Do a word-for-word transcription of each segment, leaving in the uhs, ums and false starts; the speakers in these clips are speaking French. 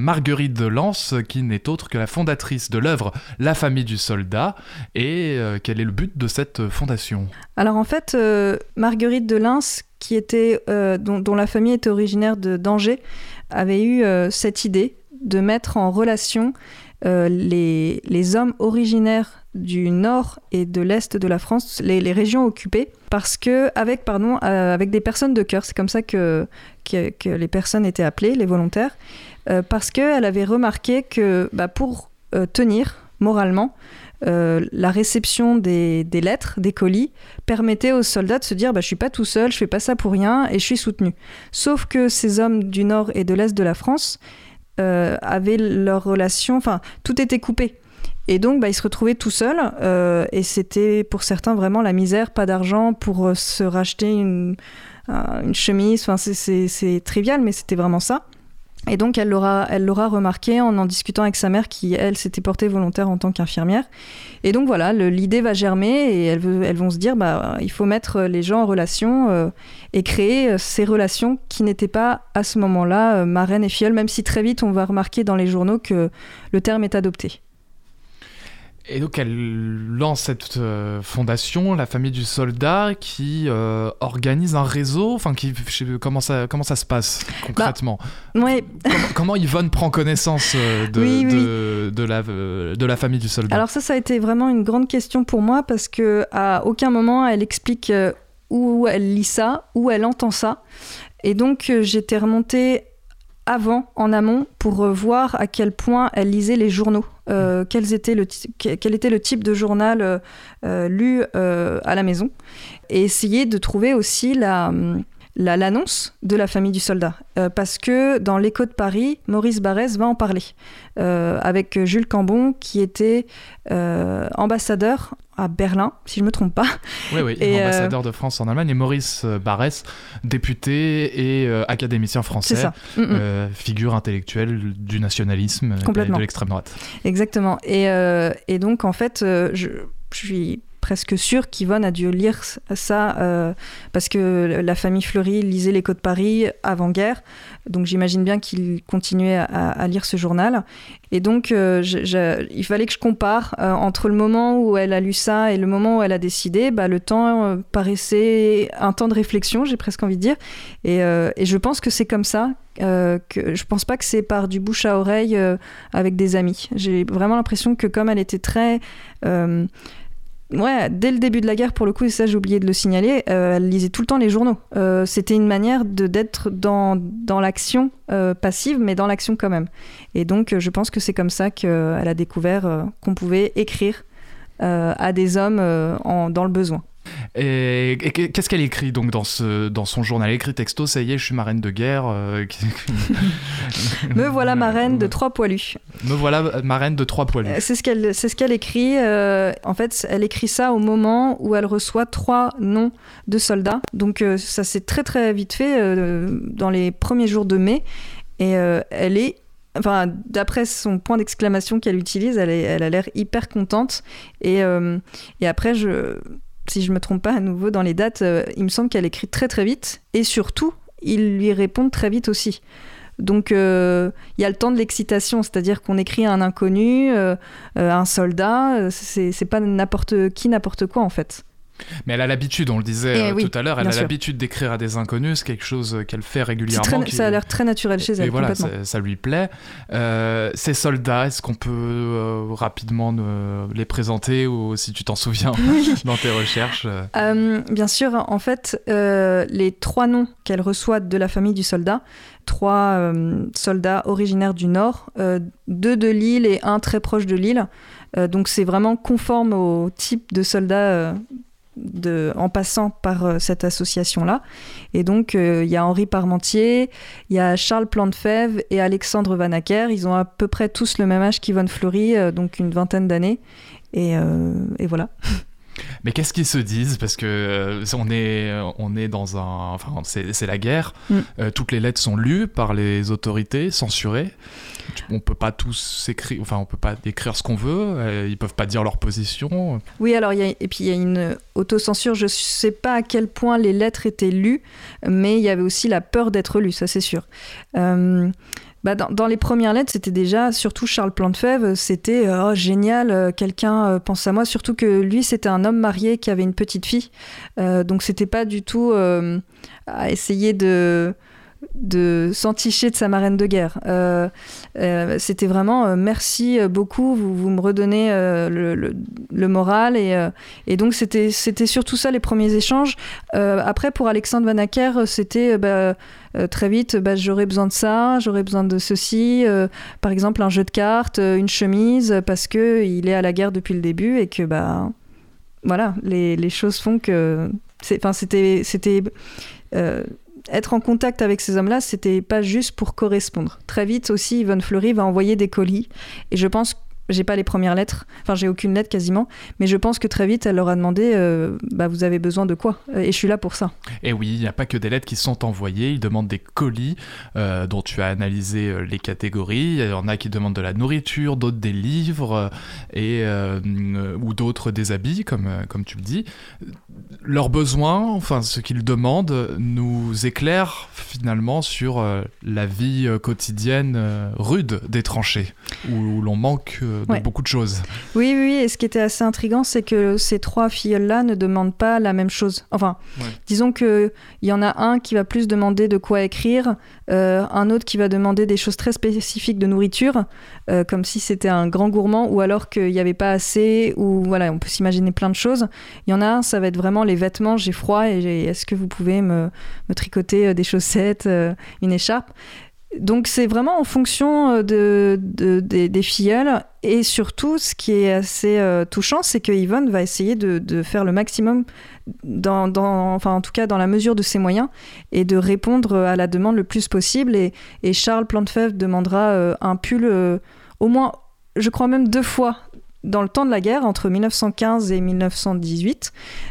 Marguerite de Lens, qui n'est autre que la fondatrice de l'œuvre La famille du soldat. Et euh, quel est le but de cette fondation ? Alors en fait, euh, Marguerite de Lens, qui était, euh, dont, dont la famille était originaire de, d'Angers, avait eu euh, cette idée de mettre en relation euh, les, les hommes originaires du nord et de l'est de la France, les, les régions occupées, parce que avec, pardon, euh, avec des personnes de cœur, c'est comme ça que, que, que les personnes étaient appelées, les volontaires, euh, parce qu'elle avait remarqué que bah, pour euh, tenir moralement, Euh, la réception des, des lettres, des colis, permettait aux soldats de se dire bah, « je suis pas tout seul, je fais pas ça pour rien et je suis soutenu ». Sauf que ces hommes du nord et de l'est de la France euh, avaient leurs relations, enfin, tout était coupé. Et donc, bah, ils se retrouvaient tout seuls euh, et c'était pour certains vraiment la misère, pas d'argent pour euh, se racheter une, euh, une chemise, enfin, c'est, c'est, c'est trivial, mais c'était vraiment ça. Et donc, elle l'aura, elle l'aura remarqué en en discutant avec sa mère qui, elle, s'était portée volontaire en tant qu'infirmière. Et donc, voilà, le, l'idée va germer et elles, veut, elles vont se dire bah, il faut mettre les gens en relation euh, et créer euh, ces relations qui n'étaient pas, à ce moment-là, euh, marraine et filleule, même si très vite, on va remarquer dans les journaux que le terme est adopté. Et donc elle lance cette euh, fondation, la famille du soldat, qui euh, organise un réseau. Enfin, qui, je sais, comment ça, comment ça se passe concrètement ? Bah, ouais. comment, comment Yvonne prend connaissance euh, de, oui, oui. de, de, la, euh, de la famille du soldat ? Alors ça, ça a été vraiment une grande question pour moi parce que à aucun moment elle explique euh, où elle lit ça, où elle entend ça, et donc euh, j'étais remontée avant, en amont, pour euh, voir à quel point elle lisait les journaux. Euh, mmh. quels étaient le t- quel était le type de journal euh, euh, lu euh, à la maison, et essayer de trouver aussi la, la, l'annonce de la famille du soldat. Euh, parce que dans l'Écho de Paris, Maurice Barrès va en parler, euh, avec Jules Cambon, qui était euh, ambassadeur à Berlin, si je ne me trompe pas. Oui, oui, et ambassadeur euh... de France en Allemagne, et Maurice Barrès, député et euh, académicien français, c'est ça. Euh, figure intellectuelle du nationalisme et de l'extrême droite. Exactement. Et, euh, et donc, en fait, euh, je, je suis presque sûre qu'Yvonne a dû lire ça euh, parce que la famille Fleury lisait l'Écho de Paris avant-guerre, donc j'imagine bien qu'il continuait à, à lire ce journal. Et donc, euh, je, je, il fallait que je compare euh, entre le moment où elle a lu ça et le moment où elle a décidé. Bah, le temps euh, paraissait un temps de réflexion, j'ai presque envie de dire. Et, euh, et je pense que c'est comme ça. Euh, que, je pense pas que c'est par du bouche à oreille euh, avec des amis. J'ai vraiment l'impression que comme elle était très... Euh, Ouais, dès le début de la guerre, pour le coup, et ça j'ai oublié de le signaler, euh, elle lisait tout le temps les journaux. Euh, c'était une manière de, d'être dans, dans l'action euh, passive, mais dans l'action quand même. Et donc, euh, je pense que c'est comme ça qu'elle a découvert euh, qu'on pouvait écrire euh, à des hommes euh, en, dans le besoin. Et, et qu'est-ce qu'elle écrit donc dans, ce, dans son journal ? Elle écrit texto, ça y est, je suis marraine de guerre. Euh... Me voilà marraine de trois poilus. Me voilà marraine de trois poilus. C'est ce qu'elle, c'est ce qu'elle écrit. Euh, en fait, elle écrit ça au moment où elle reçoit trois noms de soldats. Donc euh, ça s'est très très vite fait euh, dans les premiers jours de mai. Et euh, elle est... Enfin, d'après son point d'exclamation qu'elle utilise, elle, est, elle a l'air hyper contente. Et, euh, et après, je... si je ne me trompe pas à nouveau dans les dates, euh, il me semble qu'elle écrit très très vite et surtout, ils lui répondent très vite aussi. Donc il euh, y a le temps de l'excitation, c'est-à-dire qu'on écrit à un inconnu, euh, euh, un soldat, c'est, c'est pas n'importe qui, n'importe quoi en fait. Mais elle a l'habitude, on le disait euh, oui, tout à l'heure, elle a sûr. l'habitude d'écrire à des inconnus, c'est quelque chose qu'elle fait régulièrement. Très, qui... Ça a l'air très naturel chez elle, et voilà, complètement. Ça, ça lui plaît. Euh, ces soldats, est-ce qu'on peut euh, rapidement euh, les présenter, ou si tu t'en souviens oui. dans tes recherches euh... Euh, Bien sûr, en fait, euh, les trois noms qu'elle reçoit de la famille du soldat, trois euh, soldats originaires du Nord, euh, deux de Lille et un très proche de Lille. Euh, donc c'est vraiment conforme au type de soldats euh, de, en passant par euh, cette association-là. Et donc il euh, y a Henri Parmentier, il y a Charles Plantefèvre et Alexandre Vanacker. Ils ont à peu près tous le même âge qu'Yvonne Fleury, euh, donc une vingtaine d'années. Et, euh, et voilà. Mais qu'est-ce qu'ils se disent ? Parce que euh, on est on est dans un, enfin c'est c'est la guerre. Mm. Euh, toutes les lettres sont lues par les autorités, censurées. On peut pas tous écrire, enfin on peut pas écrire ce qu'on veut. Euh, ils peuvent pas dire leur position. Oui, alors il y a et puis il y a une autocensure. Je sais pas à quel point les lettres étaient lues, mais il y avait aussi la peur d'être lues, ça c'est sûr. Euh, Bah, dans, dans les premières lettres, c'était déjà, surtout Charles Plantefèvre, c'était oh, génial, euh, quelqu'un euh, pense à moi. Surtout que lui, c'était un homme marié qui avait une petite fille. Euh, donc, c'était pas du tout euh, à essayer de, de s'enticher de sa marraine de guerre. Euh, euh, c'était vraiment euh, merci beaucoup, vous, vous me redonnez euh, le, le, le moral. Et, euh, et donc, c'était, c'était surtout ça les premiers échanges. Euh, après, pour Alexandre Van Acker, c'était bah, euh, très vite, bah, j'aurais besoin de ça, j'aurais besoin de ceci. Euh, par exemple, un jeu de cartes, une chemise, parce qu'il est à la guerre depuis le début et que bah, voilà, les, les choses font que. C'est, c'était. c'était euh, être en contact avec ces hommes-là, c'était pas juste pour correspondre. Très vite aussi, Yvonne Fleury va envoyer des colis. Et je pense, j'ai pas les premières lettres, enfin j'ai aucune lettre quasiment, mais je pense que très vite, elle leur a demandé euh, bah, vous avez besoin de quoi ? Et je suis là pour ça. Et oui, il n'y a pas que des lettres qui sont envoyées, ils demandent des colis euh, dont tu as analysé euh, les catégories. Il y en a qui demandent de la nourriture, d'autres des livres, euh, et, euh, ou d'autres des habits, comme, euh, comme tu le dis. Leurs besoins, enfin ce qu'ils demandent, nous éclairent finalement sur euh, la vie euh, quotidienne euh, rude des tranchées, où, où l'on manque euh, de ouais. beaucoup de choses. Oui, oui, et ce qui était assez intriguant, c'est que ces trois filleuls-là ne demandent pas la même chose. Enfin, ouais. disons qu'il y en a un qui va plus demander de quoi écrire, euh, un autre qui va demander des choses très spécifiques de nourriture, euh, comme si c'était un grand gourmand, ou alors qu'il n'y avait pas assez, ou voilà, on peut s'imaginer plein de choses. Il y en a un, ça va être vraiment les vêtements, j'ai froid, et j'ai, est-ce que vous pouvez me, me tricoter des chaussettes, euh, une écharpe ? Donc c'est vraiment en fonction de, de, de, des filleuls, et surtout ce qui est assez euh, touchant, c'est que Yvonne va essayer de, de faire le maximum, dans, dans, enfin en tout cas dans la mesure de ses moyens, et de répondre à la demande le plus possible. Et, et Charles Plantefèvre demandera euh, un pull euh, au moins, je crois même deux fois dans le temps de la guerre, entre dix-neuf cent quinze et dix-neuf cent dix-huit,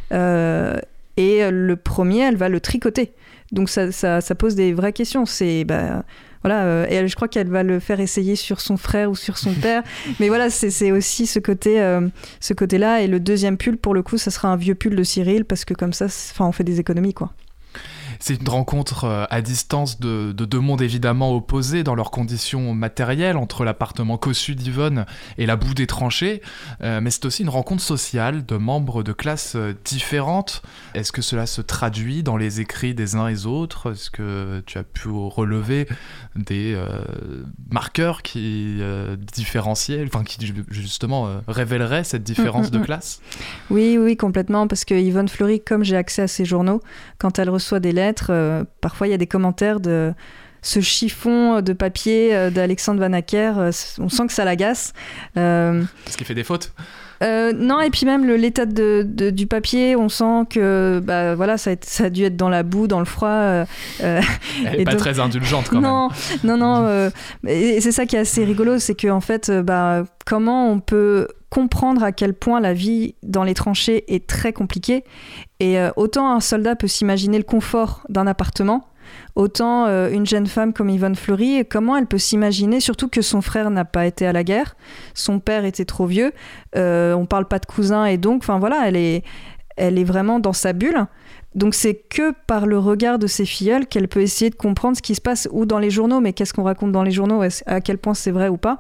euh, et le premier, elle va le tricoter. Donc ça, ça, ça pose des vraies questions. C'est bah, voilà, euh, et elle, je crois qu'elle va le faire essayer sur son frère ou sur son père. Mais voilà, c'est, c'est aussi ce côté, euh, ce côté-là. Et le deuxième pull, pour le coup, ça sera un vieux pull de Cyril, parce que comme ça, enfin, on fait des économies, quoi. C'est une rencontre à distance de, de deux mondes évidemment opposés dans leurs conditions matérielles, entre l'appartement cossu d'Yvonne et la boue des tranchées, euh, mais c'est aussi une rencontre sociale de membres de classes différentes. Est-ce que cela se traduit dans les écrits des uns et des autres ? Est-ce que tu as pu relever des euh, marqueurs qui euh, différenciaient, enfin qui justement euh, révéleraient cette différence mmh, mmh, de classe ? Oui, oui, complètement, parce que Yvonne Fleury, comme j'ai accès à ses journaux, quand elle reçoit des lettres, Euh, parfois il y a des commentaires de ce chiffon de papier euh, d'Alexandre Van Acker, euh, on sent que ça l'agace. Euh, Est-ce qu'il fait des fautes ? Euh, non, et puis même le, l'état de, de, du papier, on sent que bah, voilà, ça, a, ça a dû être dans la boue, dans le froid. Euh, Elle n'est pas donc... très indulgente quand non, même. Non, non, euh, et c'est ça qui est assez rigolo, c'est qu'en fait, euh, bah, comment on peut comprendre à quel point la vie dans les tranchées est très compliquée. Et euh, autant un soldat peut s'imaginer le confort d'un appartement, autant euh, une jeune femme comme Yvonne Fleury, comment elle peut s'imaginer, surtout que son frère n'a pas été à la guerre, son père était trop vieux, euh, on parle pas de cousin, et donc, enfin voilà, elle est, elle est vraiment dans sa bulle. Donc c'est que par le regard de ses filleuls qu'elle peut essayer de comprendre ce qui se passe, ou dans les journaux, mais qu'est-ce qu'on raconte dans les journaux, à quel point c'est vrai ou pas.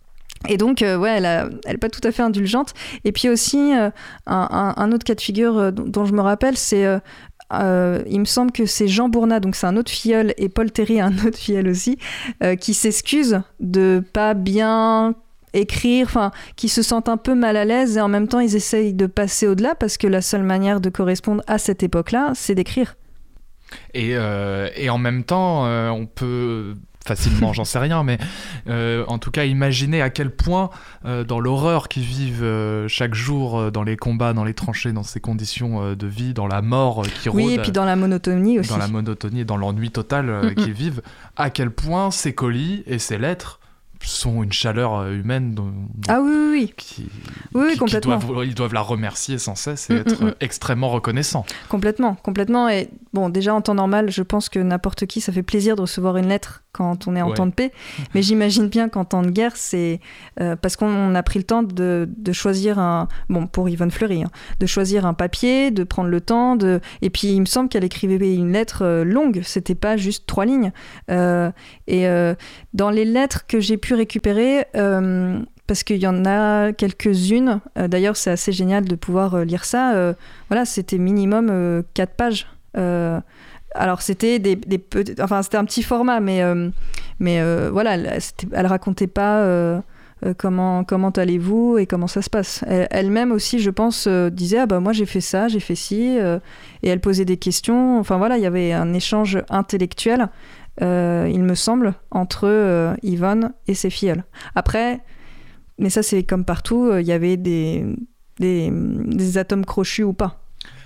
Et donc, euh, ouais, elle a, elle est pas tout à fait indulgente. Et puis aussi, euh, un, un, un autre cas de figure euh, dont, dont je me rappelle, c'est, euh, euh, il me semble que c'est Jean Bournat, donc c'est un autre filleul, et Paul Théry, un autre filleul aussi, euh, qui s'excuse de pas bien écrire, enfin, qui se sentent un peu mal à l'aise, et en même temps, ils essayent de passer au-delà, parce que la seule manière de correspondre à cette époque-là, c'est d'écrire. Et, euh, et en même temps, euh, on peut... facilement, j'en sais rien, mais euh, en tout cas, imaginer à quel point, euh, dans l'horreur qu'ils vivent euh, chaque jour, euh, dans les combats, dans les tranchées, dans ces conditions euh, de vie, dans la mort euh, qui rôde. Oui, et puis dans la monotonie aussi. Dans la monotonie et dans l'ennui total euh, mm-hmm. qu'ils vivent, à quel point ces colis et ces lettres sont une chaleur humaine. Dont, ah oui, oui, oui. Qui, oui, qui, complètement. Qui doivent, ils doivent la remercier sans cesse et mmh, être mmh. extrêmement reconnaissants. Complètement, complètement. Et bon, déjà en temps normal, je pense que n'importe qui, ça fait plaisir de recevoir une lettre quand on est en ouais. temps de paix. Mais j'imagine bien qu'en temps de guerre, c'est euh, parce qu'on a pris le temps de, de choisir un... Bon, pour Yvonne Fleury, hein, de choisir un papier, de prendre le temps. De... Et puis, il me semble qu'elle écrivait une lettre euh, longue. C'était pas juste trois lignes. Euh, et euh, dans les lettres que j'ai pu récupérer... Euh, parce qu'il y en a quelques-unes. Euh, d'ailleurs, c'est assez génial de pouvoir euh, lire ça. Euh, voilà, c'était minimum euh, quatre pages. Euh, alors, c'était des, des petits... Enfin, c'était un petit format, mais, euh, mais euh, voilà, elle racontait pas euh, euh, comment, comment allez-vous et comment ça se passe. Elle, elle-même aussi, je pense, euh, disait « Ah bah moi, j'ai fait ça, j'ai fait ci. Euh, » Et elle posait des questions. Enfin, voilà, il y avait un échange intellectuel, euh, il me semble, entre euh, Yvonne et ses filleuls. Après... Mais ça, c'est comme partout, il euh, y avait des, des, des atomes crochus ou pas.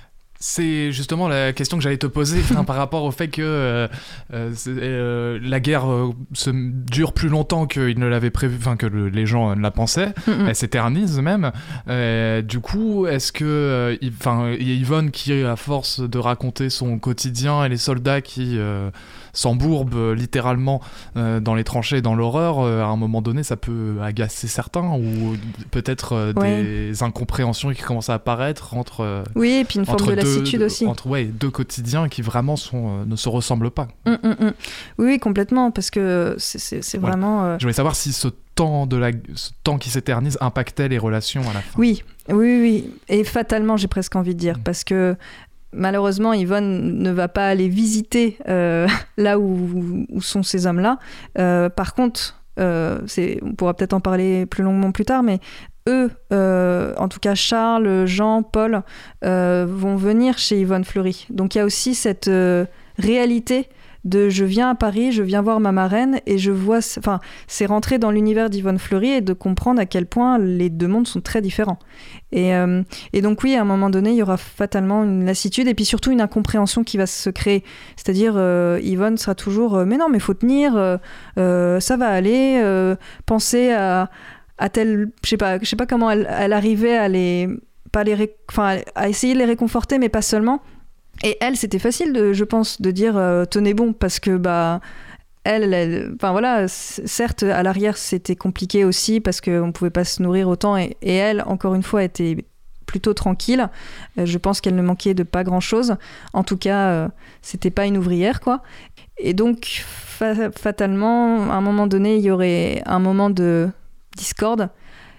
C'est justement la question que j'allais te poser hein, par rapport au fait que euh, euh, euh, la guerre euh, se dure plus longtemps qu'ils ne l'avaient prévu, enfin que le, les gens ne la pensaient, mm-hmm. elle s'éternise même. Euh, du coup, est-ce que, enfin, euh, il y a Yvonne qui, à force de raconter son quotidien, et les soldats qui euh, s'embourbent euh, littéralement euh, dans les tranchées, dans l'horreur, euh, à un moment donné, ça peut agacer certains ou peut-être euh, ouais. des incompréhensions qui commencent à apparaître entre. Euh, oui, et puis une forme de la Deux, aussi. Entre ouais, deux quotidiens qui vraiment sont, euh, ne se ressemblent pas. Mmh, mmh, mmh. Oui, oui, complètement, parce que c'est, c'est, c'est ouais. vraiment... Euh... Je voulais savoir si ce temps, de la, ce temps qui s'éternise impactait les relations à la fin. Oui, oui, oui. Et fatalement, j'ai presque envie de dire, mmh. parce que malheureusement, Yvonne ne va pas aller visiter euh, là où, où sont ces hommes-là. Euh, par contre, euh, c'est, on pourra peut-être en parler plus longuement plus tard, mais eux, euh, en tout cas Charles, Jean, Paul, euh, vont venir chez Yvonne Fleury. Donc il y a aussi cette euh, réalité de je viens à Paris, je viens voir ma marraine et je vois... Enfin, c'est rentrer dans l'univers d'Yvonne Fleury et de comprendre à quel point les deux mondes sont très différents. Et, euh, et donc oui, à un moment donné, il y aura fatalement une lassitude et puis surtout une incompréhension qui va se créer. C'est-à-dire, euh, Yvonne sera toujours euh, « Mais non, mais faut tenir, euh, euh, ça va aller, euh, pensez à... » à tel, je sais pas, je sais pas comment elle, elle arrivait à les, pas les, ré, enfin, à essayer de les réconforter, mais pas seulement. Et elle, c'était facile, de, je pense, de dire euh, tenez bon, parce que bah, elle, elle, enfin voilà, certes, à l'arrière, c'était compliqué aussi parce qu'on pouvait pas se nourrir autant, et, et elle, encore une fois, était plutôt tranquille. Euh, je pense qu'elle ne manquait de pas grand-chose. En tout cas, euh, c'était pas une ouvrière, quoi. Et donc, fa- fatalement, à un moment donné, il y aurait un moment de discorde,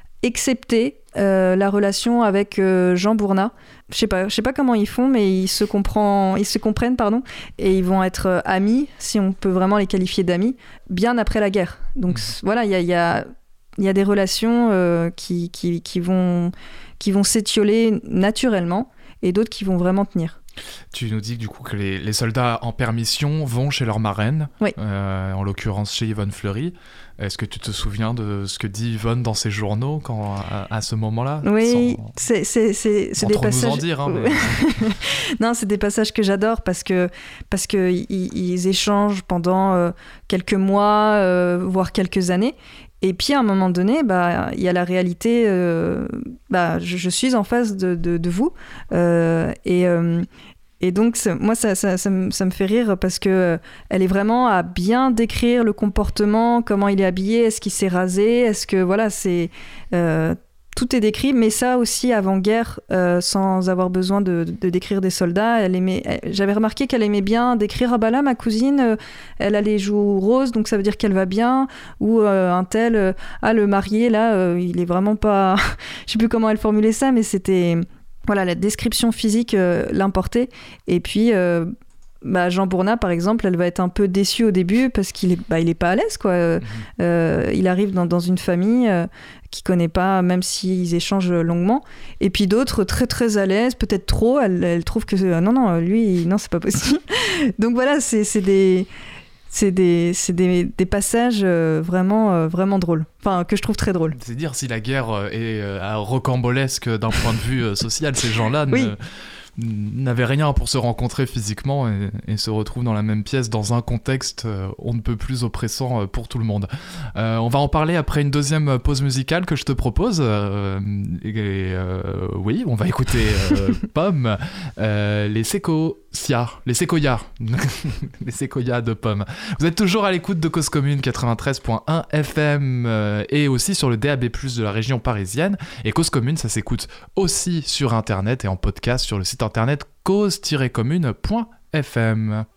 excepté euh, la relation avec euh, Jean Bournat. Je sais pas, je sais pas comment ils font, mais ils se, comprend, ils se comprennent, pardon, et ils vont être euh, amis, si on peut vraiment les qualifier d'amis, bien après la guerre. Donc mmh. voilà, il y a, y, a, y a des relations euh, qui, qui, qui, vont, qui vont s'étioler naturellement, et d'autres qui vont vraiment tenir. Tu nous dis du coup que les, les soldats en permission vont chez leur marraine, oui. euh, en l'occurrence chez Yvonne Fleury. Est-ce que tu te souviens de ce que dit Yvonne dans ses journaux quand, à, à ce moment-là? Oui, sans, c'est, c'est, c'est, c'est sans des trop passages... nous en dire. Hein, mais... non, c'est des passages que j'adore parce que parce que ils, ils échangent pendant euh, quelques mois, euh, voire quelques années. Et puis à un moment donné, bah, y a la réalité, euh, bah, je, je suis en face de, de, de vous. Euh, et, euh, et donc, moi, ça, ça, ça, me, ça me fait rire parce qu'elle euh, est vraiment à bien décrire le comportement, comment il est habillé, est-ce qu'il s'est rasé, est-ce que, voilà, c'est... Euh, tout est décrit, mais ça aussi avant-guerre, euh, sans avoir besoin de, de décrire des soldats. Elle aimait, elle, j'avais remarqué qu'elle aimait bien décrire « Ah bah là, ma cousine, euh, elle a les joues roses, donc ça veut dire qu'elle va bien. » Ou euh, un tel, euh, « Ah, le marié, là, euh, il est vraiment pas... » Je sais plus comment elle formulait ça, mais c'était... Voilà, la description physique euh, l'importait. Et puis... Euh, Bah, Jean Bournat, par exemple, elle va être un peu déçue au début parce qu'il est, bah, il est pas à l'aise, quoi. Mmh. Euh, il arrive dans, dans une famille euh, qu'il connaît pas, même s'ils échangent longuement. Et puis d'autres très très à l'aise, peut-être trop. Elle, elle trouve que euh, non non, lui non c'est pas possible. Donc voilà, c'est, c'est des c'est des c'est des, des passages euh, vraiment euh, vraiment drôles. Enfin, que je trouve très drôles. C'est dire si la guerre est euh, rocambolesque d'un point de vue euh, social, ces gens-là. Oui. Ne... n'avaient rien pour se rencontrer physiquement et, et se retrouvent dans la même pièce dans un contexte euh, on ne peut plus oppressant euh, pour tout le monde. Euh, on va en parler après une deuxième pause musicale que je te propose. Euh, et, euh, oui, on va écouter euh, Pomme, euh, les Séquoias, les Séquoias, les Séquoias de Pomme. Vous êtes toujours à l'écoute de Cause Commune quatre-vingt-treize point un F M euh, et aussi sur le D A B plus, de la région parisienne. Et Cause Commune, ça s'écoute aussi sur Internet et en podcast sur le site internet cause tiret commune point F M.